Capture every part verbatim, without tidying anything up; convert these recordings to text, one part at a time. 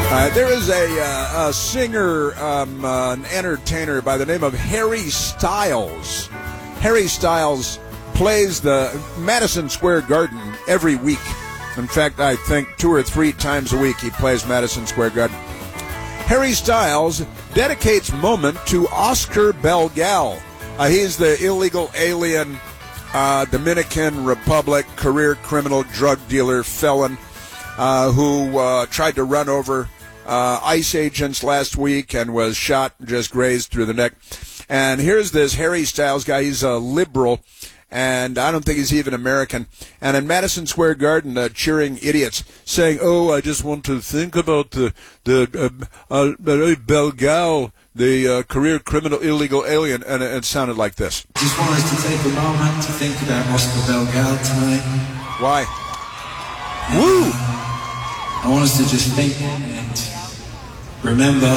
Uh, there is a, uh, a singer, um, uh, an entertainer by the name of Harry Styles. Harry Styles plays the Madison Square Garden every week. In fact, I think two or three times a week he plays Madison Square Garden. Harry Styles dedicates Moment to Oscar Belgal. Uh, he's the illegal alien, uh, Dominican Republic career criminal, drug dealer, felon, uh, who uh, tried to run over Uh, ICE agents last week and was shot, just grazed through the neck. And here's this Harry Styles guy. He's a liberal, and I don't think he's even American. And in Madison Square Garden, uh, cheering idiots, saying, "Oh, I just want to think about the the uh, uh, Belgal, the uh, career criminal, illegal alien," and it sounded like this. Just want us to take a moment to think about Oscar Belgal tonight. Why? Woo! I want us to just think and remember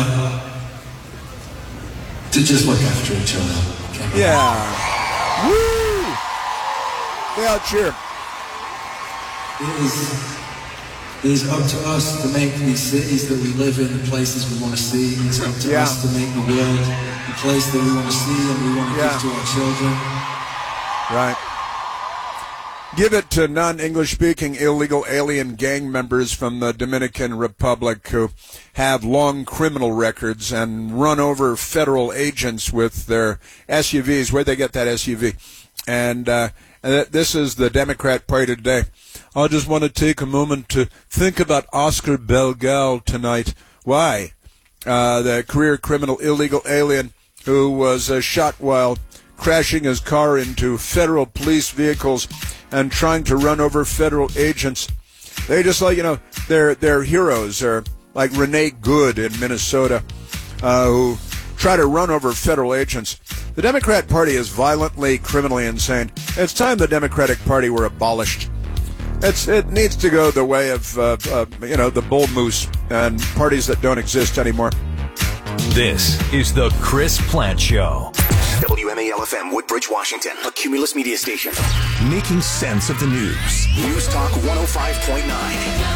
to just look after each other. Okay? Yeah. Woo! Yeah, cheer. It is, it is up to us to make these cities that we live in the places we want to see. It's up to yeah. us to make the world the place that we want to see and we want to yeah. give to our children. Right. Give it to non-English-speaking illegal alien gang members from the Dominican Republic who have long criminal records and run over federal agents with their S U Vs. Where'd they get that S U V? And, uh, and this is the Democrat Party today. I just want to take a moment to think about Oscar Belgal tonight. Why? Uh, the career criminal illegal alien who was uh, shot while crashing his car into federal police vehicles and trying to run over federal agents. They just like, you know, they're, they're heroes. They're like Renee Good in Minnesota, uh, who try to run over federal agents. The Democrat Party is violently, criminally insane. It's time the Democratic Party were abolished. It's, it needs to go the way of, uh, uh, you know, the bull moose and parties that don't exist anymore. This is the Chris Plante Show. W M A L F M, Woodbridge, Washington, a Cumulus media station. Making sense of the news. News Talk one oh five point nine.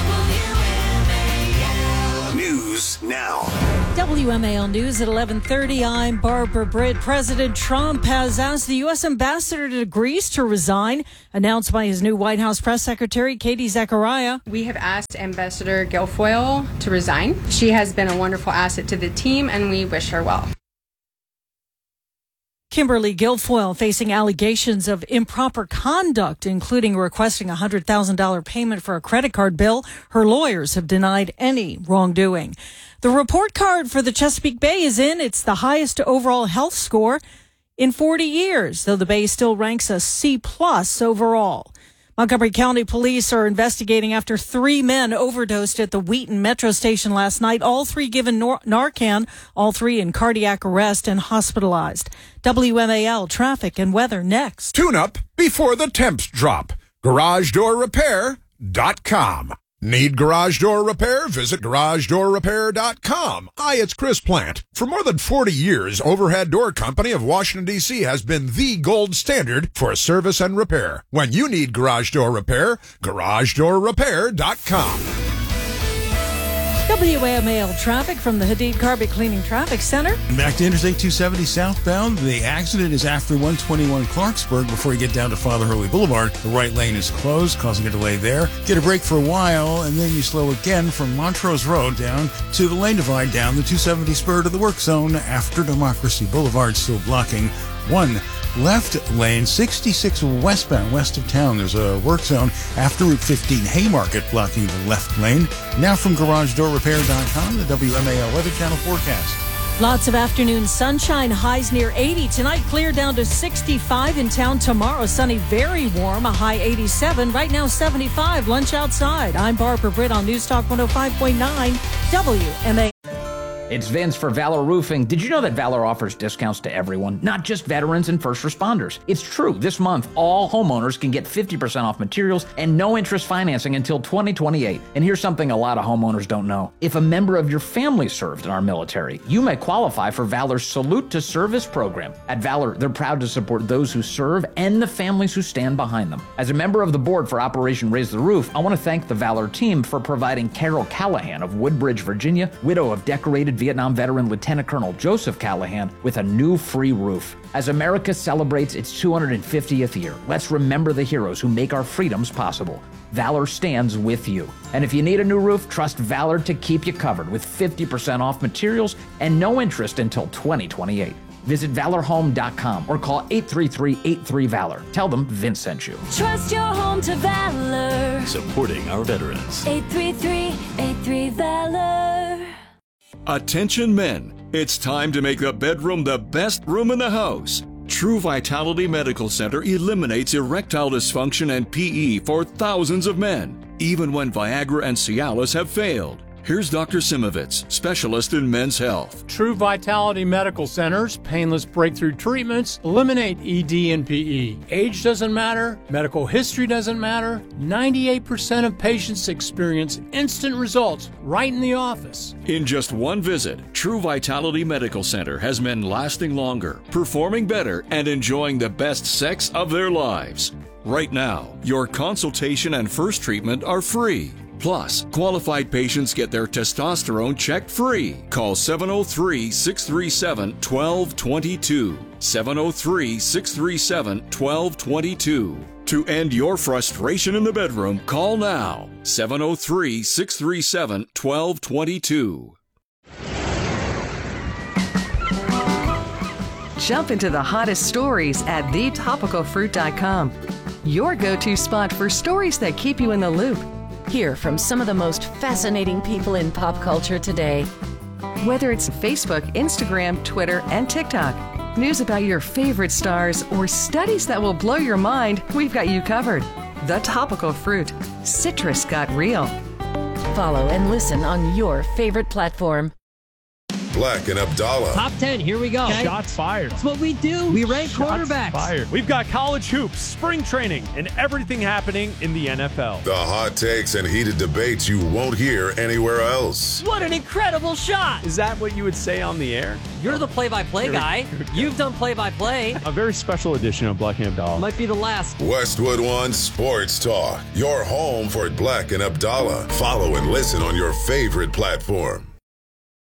News now. W M A L News at eleven thirty. I'm Barbara Britt. President Trump has asked the U S ambassador to Greece to resign, announced by his new White House press secretary, Katie Zachariah. We have asked Ambassador Guilfoyle to resign. She has been a wonderful asset to the team, and we wish her well. Kimberly Guilfoyle facing allegations of improper conduct, including requesting a one hundred thousand dollars payment for a credit card bill. Her lawyers have denied any wrongdoing. The report card for the Chesapeake Bay is in. It's the highest overall health score in forty years, though the Bay still ranks a C plus overall. Montgomery County Police are investigating after three men overdosed at the Wheaton Metro Station last night. All three given Nor- Narcan, all three in cardiac arrest and hospitalized. W M A L traffic and weather next. Tune up before the temps drop. garage door repair dot com. Need garage door repair? Visit garage door repair dot com. Hi, it's Chris Plante. For more than forty years, Overhead Door Company of Washington, D C has been the gold standard for service and repair. When you need garage door repair, garage door repair dot com. W M A L traffic from the Hadid Carpet Cleaning Traffic Center. Back to Interstate two seventy southbound. The accident is after one twenty-one Clarksburg before you get down to Father Hurley Boulevard. The right lane is closed, causing a delay there. Get a break for a while, and then you slow again from Montrose Road down to the lane divide down the two seventy spur to the work zone after Democracy Boulevard, still blocking one left lane, sixty-six westbound, west of town. There's a work zone after Route fifteen Haymarket blocking the left lane. Now from garage door repair dot com, the W M A L Weather Channel forecast. Lots of afternoon sunshine, highs near eighty. Tonight, clear down to sixty-five in town. Tomorrow, sunny, very warm, a high eighty-seven. Right now, seventy-five. Lunch outside. I'm Barbara Britt on News Talk one oh five point nine W M A L. It's Vince for Valor Roofing. Did you know that Valor offers discounts to everyone, not just veterans and first responders? It's true. This month, all homeowners can get fifty percent off materials and no interest financing until twenty twenty-eight. And here's something a lot of homeowners don't know. If a member of your family served in our military, you may qualify for Valor's Salute to Service program. At Valor, they're proud to support those who serve and the families who stand behind them. As a member of the board for Operation Raise the Roof, I want to thank the Valor team for providing Carol Callahan of Woodbridge, Virginia, widow of decorated Vietnam veteran Lieutenant Colonel Joseph Callahan, with a new free roof. As America celebrates its two hundred fiftieth year, let's remember the heroes who make our freedoms possible. Valor stands with you. And if you need a new roof, trust Valor to keep you covered with fifty percent off materials and no interest until twenty twenty-eight. Visit valor home dot com or call eight three three, eight three, VALOR. Tell them Vince sent you. Trust your home to Valor. Supporting our veterans. eight three three, eight three, VALOR. Attention men, it's time to make the bedroom the best room in the house. True Vitality Medical Center eliminates erectile dysfunction and P E for thousands of men, even when Viagra and Cialis have failed. Here's Doctor Simovitz, specialist in men's health. True Vitality Medical Center's painless breakthrough treatments eliminate E D and P E. Age doesn't matter, medical history doesn't matter. ninety-eight percent of patients experience instant results right in the office. In just one visit, True Vitality Medical Center has men lasting longer, performing better, and enjoying the best sex of their lives. Right now, your consultation and first treatment are free. Plus, qualified patients get their testosterone checked free. Call seven oh three, six three seven, one two two two. seven oh three, six three seven, one two two two. To end your frustration in the bedroom, call now. seven oh three, six three seven, one two two two. Jump into the hottest stories at the topical fruit dot com. Your go-to spot for stories that keep you in the loop. Hear from some of the most fascinating people in pop culture today. Whether it's Facebook, Instagram, Twitter, and TikTok, news about your favorite stars, or studies that will blow your mind, we've got you covered. The Topical Fruit. Citrus got real. Follow and listen on your favorite platform. Black and Abdallah. Top ten, here we go. Okay. Shots fired. That's what we do. We rank Shots quarterbacks. Fired. We've got college hoops, spring training, and everything happening in the N F L. The hot takes and heated debates you won't hear anywhere else. What an incredible shot. Is that what you would say on the air? You're the play-by-play guy. You've done play-by-play. A very special edition of Black and Abdallah. Might be the last. Westwood One Sports Talk. Your home for Black and Abdallah. Follow and listen on your favorite platform.